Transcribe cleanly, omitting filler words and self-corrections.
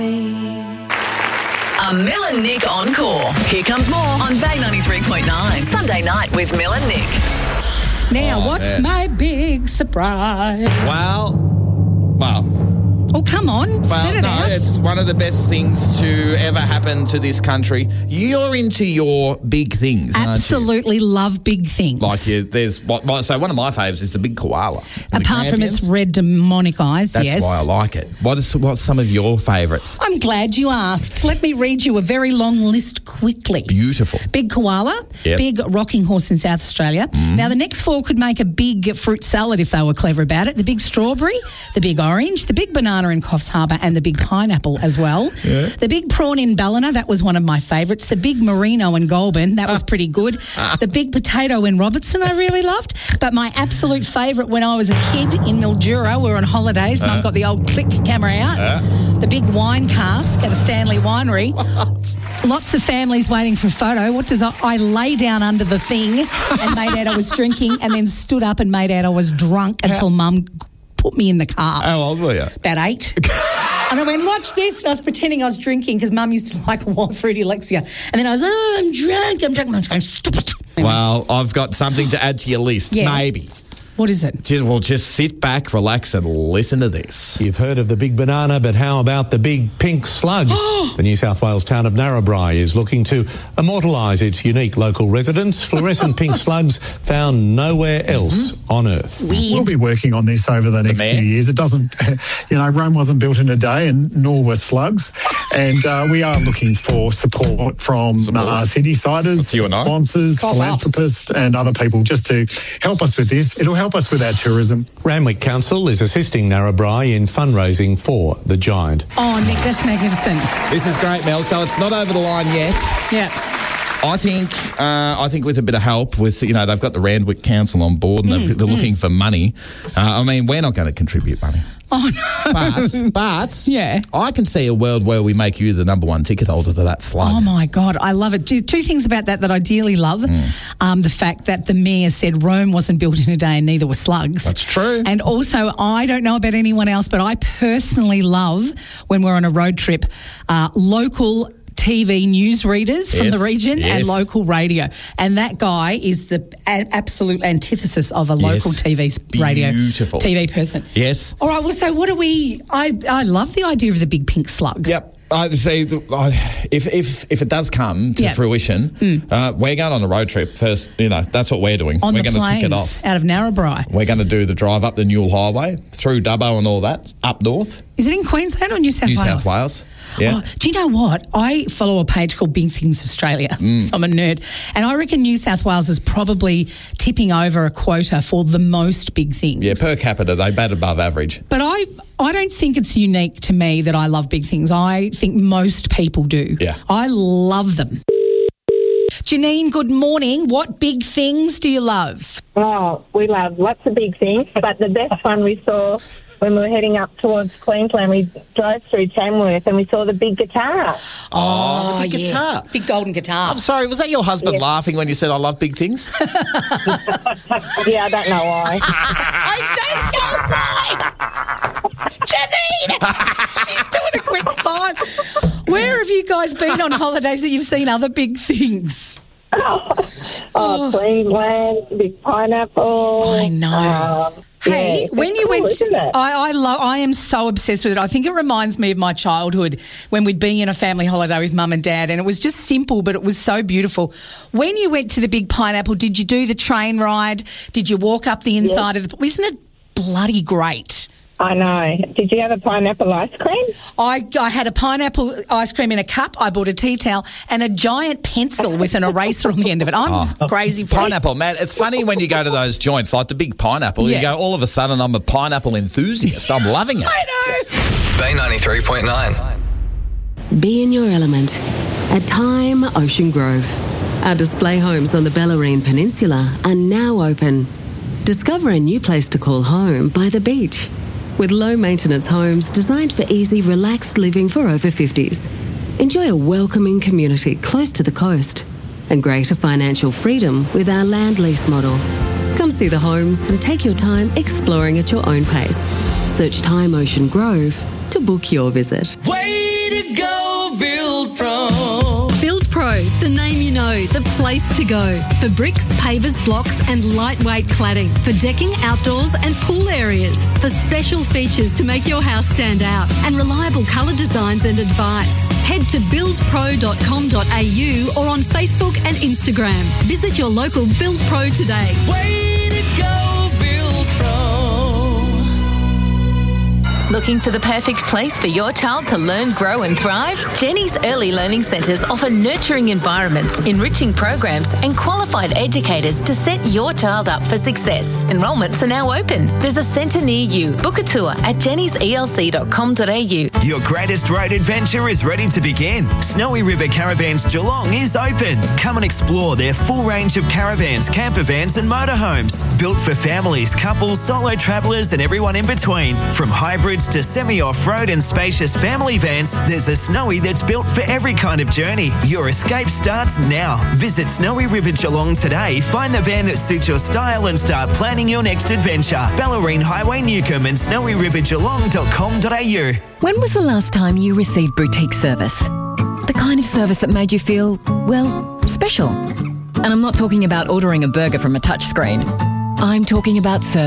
A Mill and Nick Encore. Here comes more on Bay 93.9. Sunday night with Mill and Nick. Now, what's my big surprise? Well. Oh, come on. Spit it out. It's one of the best things to ever happen to this country. You're into your big things, Absolutely aren't you? love big things. So one of my faves is the big koala. Apart from its red demonic eyes, That's yes. why I like it. What's some of your favourites? I'm glad you asked. Let me read you a very long list quickly. Beautiful. Big koala, Yep. big rocking horse in South Australia. Now, the next four could make a big fruit salad if they were clever about it. The big strawberry, the big orange, the big banana in Coffs Harbour, and the big pineapple as well. Yeah. The big prawn in Ballina, that was one of my favourites. The big merino in Goulburn, that was pretty good. The big potato in Robertson, I really loved. But my absolute favourite when I was a kid in Mildura, we were on holidays, Mum got the old click camera out. The big wine cask at a Stanley winery. Lots of families waiting for a photo. I lay down under the thing and made out I was drinking, and then stood up and made out I was drunk until Mum put me in the car. How old were you? About 8. And I went, watch this. And I was pretending I was drinking because Mum used to like Wild Fruity Alexia. And then I was, I'm drunk. I was going, stop it. Well, I've got something to add to your list. Yeah. Maybe. What is it? Just sit back, relax, and listen to this. You've heard of the big banana, but how about the big pink slug? The New South Wales town of Narrabri is looking to immortalise its unique local residents. Fluorescent pink slugs found nowhere else on Earth. We'll be working on this over the next few years. It doesn't, Rome wasn't built in a day, and nor were slugs. And we are looking for support from city-siders, sponsors, philanthropists, and other people just to help us with this. It'll help us with our tourism. Randwick Council is assisting Narrabri in fundraising for the giant. Oh, Nick, that's magnificent. This is great, Mel. So it's not over the line yet. Yeah. I think with a bit of help, they've got the Randwick Council on board and they're looking for money. We're not going to contribute money. Oh, no. But yeah. I can see a world where we make you the number one ticket holder to that slug. Oh, my God. I love it. Two things about that I dearly love. The fact that the mayor said Rome wasn't built in a day and neither were slugs. That's true. And also, I don't know about anyone else, but I personally love when we're on a road trip, local TV news readers from the region and local radio. And that guy is the absolute antithesis of a local TV person. Yes. All right, well, so what do we... I love the idea of the big pink slug. Yep. If it does come to fruition, we're going on a road trip first. That's what we're doing. On we're the going to tick it plains off. out of Narrabri. We're going to do the drive up the Newell Highway, through Dubbo and all that, up north. Is it in Queensland or New South Wales? New South Wales. Yeah. Oh, do you know what? I follow a page called Big Things Australia, so I'm a nerd. And I reckon New South Wales is probably tipping over a quota for the most big things. Yeah, per capita, they bat above average. But I don't think it's unique to me that I love big things. I think most people do. Yeah. I love them. Janine, good morning. What big things do you love? Oh, we love lots of big things, but the best one we saw when we were heading up towards Queensland, we drove through Tamworth and we saw the big guitar. Oh, the big guitar. Big golden guitar. I'm sorry, was that your husband laughing when you said I love big things? Yeah, I don't know why. I don't know why. Janine, she's doing a quick five. Where have you guys been on holidays that you've seen other big things? Queensland, big pineapple. I know. Hey, when you went, I am so obsessed with it. I think it reminds me of my childhood when we'd be in a family holiday with Mum and Dad, and it was just simple, but it was so beautiful. When you went to the big pineapple, did you do the train ride? Did you walk up the inside of the? Isn't it bloody great? I know. Did you have a pineapple ice cream? I had a pineapple ice cream in a cup. I bought a tea towel and a giant pencil with an eraser on the end of it. I'm just crazy for pineapple, man. It's funny when you go to those joints, like the big pineapple, you go, all of a sudden, I'm a pineapple enthusiast. I'm loving it. I know. Bay 93.9. Be in your element at Time Ocean Grove. Our display homes on the Bellarine Peninsula are now open. Discover a new place to call home by the beach. With low-maintenance homes designed for easy, relaxed living for over 50s. Enjoy a welcoming community close to the coast and greater financial freedom with our land lease model. Come see the homes and take your time exploring at your own pace. Search Time Ocean Grove to book your visit. Waiting to go, Build Pro. Build Pro, the name you know, the place to go. For bricks, pavers, blocks and lightweight cladding. For decking, outdoors and pool areas. For special features to make your house stand out. And reliable colour designs and advice. Head to buildpro.com.au or on Facebook and Instagram. Visit your local Build Pro today. Way to go, Build Pro. Looking for the perfect place for your child to learn, grow and thrive? Jenny's Early Learning Centres offer nurturing environments, enriching programs and qualified educators to set your child up for success. Enrolments are now open. There's a centre near you. Book a tour at jennyselc.com.au. Your greatest road adventure is ready to begin. Snowy River Caravans Geelong is open. Come and explore their full range of caravans, camper vans and motorhomes. Built for families, couples, solo travellers and everyone in between. From hybrids to semi-off-road and spacious family vans, there's a Snowy that's built for every kind of journey. Your escape starts now. Visit Snowy River Geelong today, find the van that suits your style and start planning your next adventure. Ballerine Highway Newcomb and snowyrivergeelong.com.au. When was the last time you received boutique service? The kind of service that made you feel, well, special. And I'm not talking about ordering a burger from a touchscreen. I'm talking about service